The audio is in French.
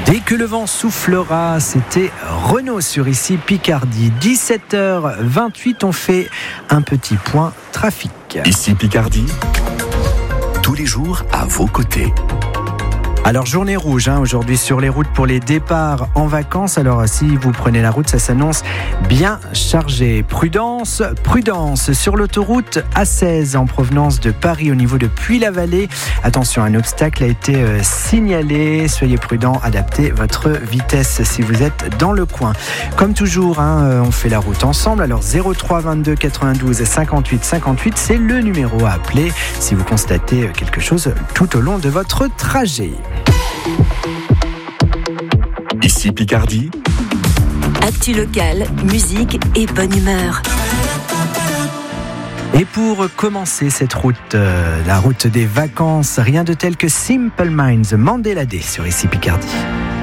Dès que le vent soufflera, c'était Renaud sur ici Picardie. 17h28, on fait un petit point trafic. Ici Picardie, tous les jours à vos côtés. Alors journée rouge aujourd'hui sur les routes pour les départs en vacances. Alors si vous prenez la route, ça s'annonce bien chargé. Prudence sur l'autoroute A16 en provenance de Paris au niveau de Puy-la-Vallée. Attention, un obstacle a été signalé. Soyez prudents, adaptez votre vitesse si vous êtes dans le coin. Comme toujours, on fait la route ensemble. Alors 03 22 92 58 58, c'est le numéro à appeler si vous constatez quelque chose tout au long de votre trajet. Ici Picardie. Actu locale, musique et bonne humeur. Et pour commencer cette route, la route des vacances, rien de tel que Simple Minds, Mandela Day sur ici Picardie.